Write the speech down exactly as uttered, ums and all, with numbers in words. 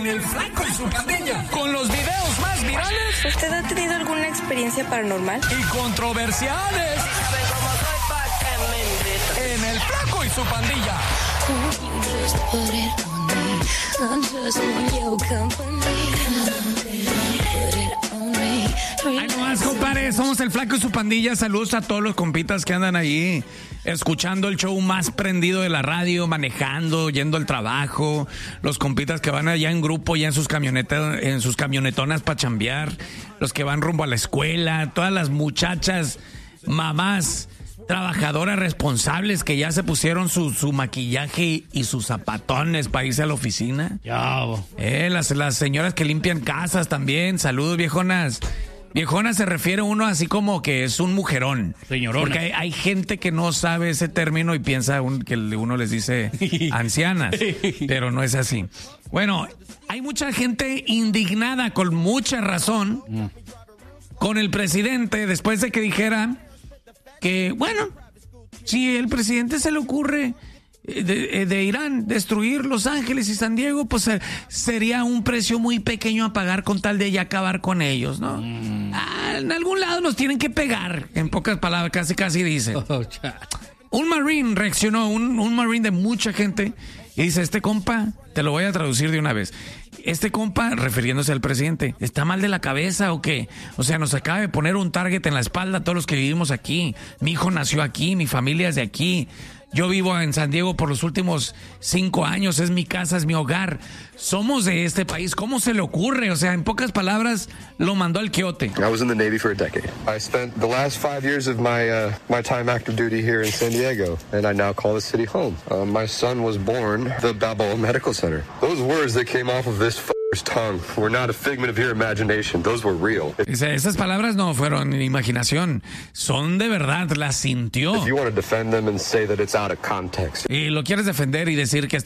en El Flaco y su Pandilla, con los videos más virales. ¿Usted ha tenido alguna experiencia paranormal? Y controversiales. En El Flaco y su Pandilla. Ay, no más, compadre, somos El Flaco y su Pandilla. Saludos a todos los compitas que andan ahí escuchando el show más prendido de la radio, manejando, yendo al trabajo, los compitas que van allá en grupo, ya en sus camionetas, en sus camionetonas para chambear, los que van rumbo a la escuela, todas las muchachas, mamás, trabajadoras responsables que ya se pusieron su, su maquillaje y sus zapatones para irse a la oficina. Ya, eh, las, las señoras que limpian casas también. Saludos, viejonas. Viejona se refiere uno así como que es un mujerón. Señorona. Porque hay, hay gente que no sabe ese término y piensa un, que uno les dice ancianas, pero no es así. Bueno, hay mucha gente indignada con mucha razón mm. con el presidente después de que dijera que, bueno, si el presidente se le ocurre de, de Irán destruir Los Ángeles y San Diego, pues sería un precio muy pequeño a pagar con tal de ya acabar con ellos, ¿no? Mm. Ah, en algún lado nos tienen que pegar, en pocas palabras, casi casi dice. Oh, un marine reaccionó, un, un marine de mucha gente, y dice, este compa, te lo voy a traducir de una vez. Este compa, refiriéndose al presidente, ¿está mal de la cabeza o qué? O sea, nos acaba de poner un target en la espalda a todos los que vivimos aquí. Mi hijo nació aquí, mi familia es de aquí. Yo vivo en San Diego por los últimos cinco años, es mi casa, es mi hogar. Somos de este país, ¿cómo se le ocurre? O sea, en pocas palabras, lo mandó al quiote. I was in the Navy for a decade. I spent the last five years of my uh, my time active duty here in San Diego, and I now call the city home. Uh, my son was born at the Balboa Medical Center. Those words that came off of this tongue were not a figment of your imagination. Those were real. Dice, esas palabras no fueron imaginación, son de verdad, las sintió. If you want to defend them and say that it's out of context. Y lo quieres defender y decir que